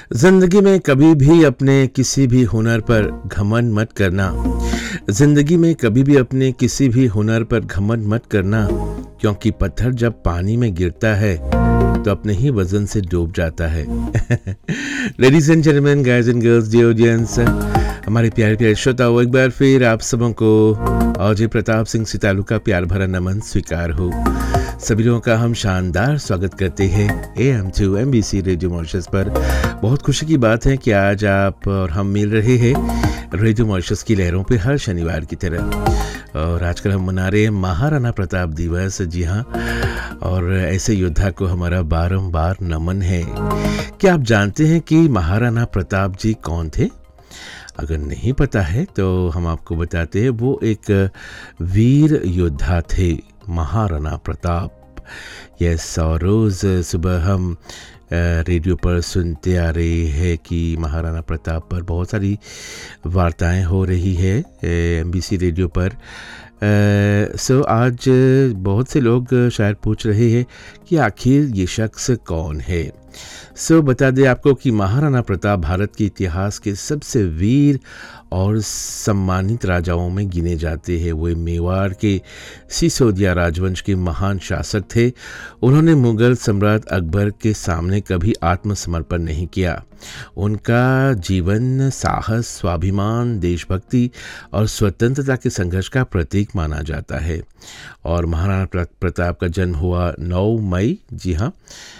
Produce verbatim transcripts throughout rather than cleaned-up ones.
जिंदगी में कभी भी अपने किसी भी हुनर पर घमंड मत करना। जिंदगी में कभी भी अपने किसी भी हुनर पर घमंड मत करना, क्योंकि पत्थर जब पानी में गिरता है तो अपने ही वजन से डूब जाता है। Ladies and gentleman, guys and girls, dear audience, हमारे प्यारे प्यारे श्रोताओं, एक बार फिर आप सबों को अजय प्रताप सिंह सितालू का प्यार भरा नमन स्वीकार हो। सभी लोगों का हम शानदार स्वागत करते हैं A M to M B C radio Mauritius पर। बहुत खुशी की बात है कि आज आप और हम मिल रहे हैं रेडियो मॉरिशस की लहरों पे हर शनिवार की तरह। और आजकल हम मना रहे हैं महाराणा प्रताप दिवस। जी हाँ, और ऐसे योद्धा को हमारा बारंबार नमन है। क्या आप जानते हैं कि महाराणा प्रताप जी कौन थे? अगर नहीं पता है तो हम आपको बताते हैं। वो एक वीर योद्धा थे, महाराणा प्रताप। यस, और रोज़ सुबह हम रेडियो पर सुनते आ रहे हैं कि महाराणा प्रताप पर बहुत सारी वार्ताएं हो रही है एम बी सी रेडियो पर। सो uh, so, आज बहुत से लोग शायद पूछ रहे हैं कि आखिर ये शख्स कौन है। सो so, बता दें आपको कि महाराणा प्रताप भारत के इतिहास के सबसे वीर और सम्मानित राजाओं में गिने जाते हैं। वो मेवाड़ के सिसोदिया राजवंश के महान शासक थे। उन्होंने मुगल सम्राट अकबर के सामने कभी आत्मसमर्पण नहीं किया। उनका जीवन साहस, स्वाभिमान, देशभक्ति और स्वतंत्रता के संघर्ष का प्रतीक माना जाता है। और महाराणा प्रताप का जन्म हुआ नौ मई, जी हाँ,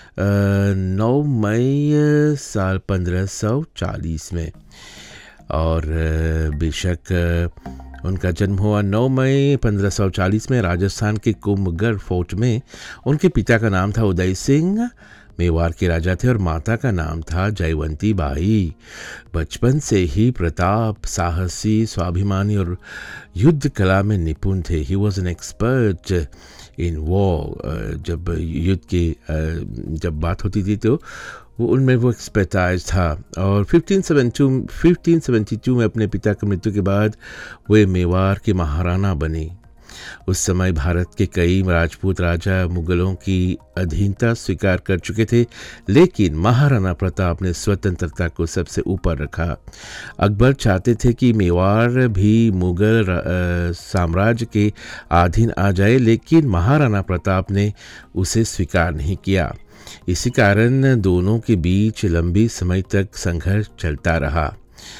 नौ मई साल पंद्रह सौ चालीस में। और बेशक उनका जन्म हुआ नौ मई पंद्रह सौ चालीस में राजस्थान के कुंभगढ़ फोर्ट में। उनके पिता का नाम था उदय सिंह, मेवाड़ के राजा थे, और माता का नाम था जयवंती बाई। बचपन से ही प्रताप साहसी, स्वाभिमानी और युद्ध कला में निपुण थे। He was an expert in war. जब युद्ध की जब बात होती थी तो वो उनमें वो एक्सपर्टाइज था। और पंद्रह सौ बहत्तर में अपने पिता की मृत्यु के बाद वे मेवाड़ के महाराणा बने। उस समय भारत के कई राजपूत राजा मुगलों की अधीनता स्वीकार कर चुके थे, लेकिन महाराणा प्रताप ने स्वतंत्रता को सबसे ऊपर रखा। अकबर चाहते थे कि मेवाड़ भी मुगल साम्राज्य के अधीन आ जाए, लेकिन महाराणा प्रताप ने उसे स्वीकार नहीं किया। इसी कारण दोनों के बीच लंबी समय तक संघर्ष चलता रहा।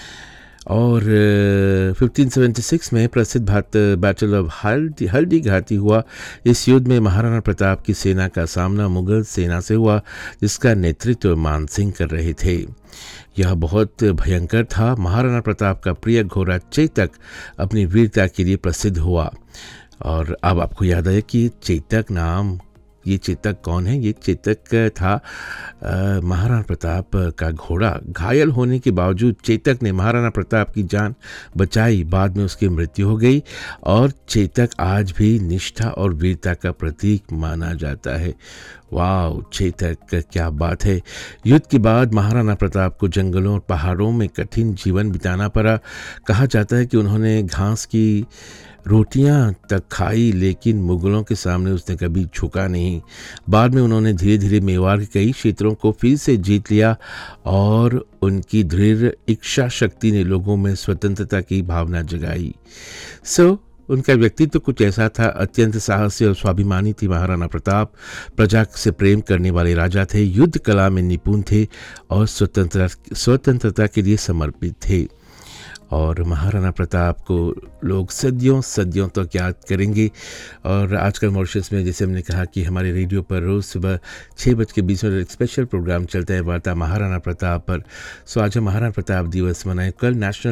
और पंद्रह सौ छिहत्तर में प्रसिद्ध बैटल ऑफ हल्दी हल्दी घाटी हुआ। इस युद्ध में महाराणा प्रताप की सेना का सामना मुगल सेना से हुआ, जिसका नेतृत्व मान सिंह कर रहे थे। यह बहुत भयंकर था। महाराणा प्रताप का प्रिय घोड़ा चेतक अपनी वीरता के लिए प्रसिद्ध हुआ। और अब आपको याद है कि चेतक नाम, ये चेतक कौन है? ये चेतक था महाराणा प्रताप का घोड़ा। घायल होने के बावजूद चेतक ने महाराणा प्रताप की जान बचाई। बाद में उसकी मृत्यु हो गई, और चेतक आज भी निष्ठा और वीरता का प्रतीक माना जाता है। वाह, चेतक, क्या बात है। युद्ध के बाद महाराणा प्रताप को जंगलों और पहाड़ों में कठिन जीवन बिताना पड़ा। कहा जाता है कि उन्होंने घास की रोटियां तक खाई, लेकिन मुगलों के सामने उसने कभी झुका नहीं। बाद में उन्होंने धीरे धीरे मेवाड़ के कई क्षेत्रों को फिर से जीत लिया, और उनकी दृढ़ इच्छा शक्ति ने लोगों में स्वतंत्रता की भावना जगाई। सो so, उनका व्यक्तित्व तो कुछ ऐसा था। अत्यंत साहसी और स्वाभिमानी थी महाराणा प्रताप। प्रजा से प्रेम करने वाले राजा थे, युद्ध कला में निपुण थे, और स्वतंत्रता स्वतंत्रता के लिए समर्पित थे। और महाराणा प्रताप को लोग सदियों सदियों तक तो याद करेंगे। और आजकल मॉरिशस में, जैसे हमने कहा, कि हमारे रेडियो पर रोज़ सुबह छः बज के बीस मिनट एक स्पेशल प्रोग्राम चलता है, वार्ता महाराणा प्रताप पर। सो आज हम महाराणा प्रताप दिवस मनाएं। कल नेशनल